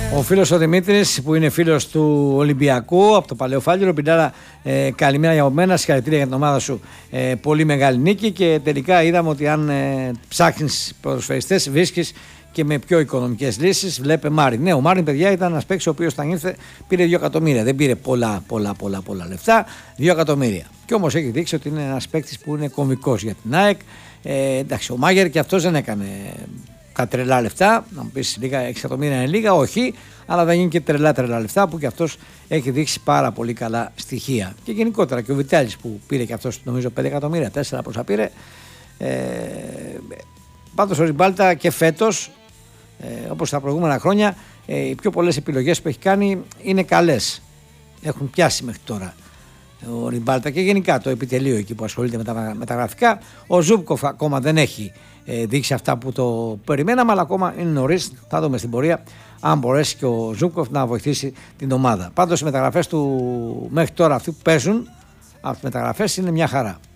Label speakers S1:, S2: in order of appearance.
S1: Ο φίλος ο Δημήτρης που είναι φίλος του Ολυμπιακού από το Παλαιό Φάληρο. Πιντάρα, καλημέρα για μένα, συγχαρητήρια για την ομάδα σου. Πολύ μεγάλη νίκη και τελικά είδαμε ότι αν ψάχνεις ποδοσφαιριστές βρίσκεις και με πιο οικονομικές λύσεις. Βλέπε Μάριν. Ναι, ο Μάριν, παιδιά, ήταν ένας παίκτης ο οποίος όταν ήρθε πήρε 2 εκατομμύρια. Δεν πήρε πολλά λεφτά. 2 εκατομμύρια. Και όμως έχει δείξει ότι είναι ένας παίκτης που είναι κομβικός για την ΑΕΚ. Εντάξει, ο Μάγερ και αυτός δεν έκανε τα τρελά λεφτά. Να μου πεις 6 εκατομμύρια είναι λίγα, όχι, αλλά δεν είναι και τρελά λεφτά που και αυτός έχει δείξει πάρα πολύ καλά στοιχεία. Και γενικότερα και ο Βιτάλης που πήρε και αυτός νομίζω 5 εκατομμύρια, 4 πόσα πήρε. Πάντως ο Ριμπάλτα και φέτος, όπως τα προηγούμενα χρόνια, οι πιο πολλές επιλογές που έχει κάνει είναι καλές. Έχουν πιάσει μέχρι τώρα ο Ριμπάλτα και γενικά το επιτελείο εκεί που ασχολείται με τα γραφικά. Ο Ζούμπκοφ ακόμα δεν έχει δείξει αυτά που το περιμέναμε, αλλά ακόμα είναι νωρίς. Θα δούμε στην πορεία αν μπορέσει και ο Ζούμπκοφ να βοηθήσει την ομάδα. Πάντως οι μεταγραφές του μέχρι τώρα αυτοί που παίζουν, αυτές οι μεταγραφές είναι μια χαρά.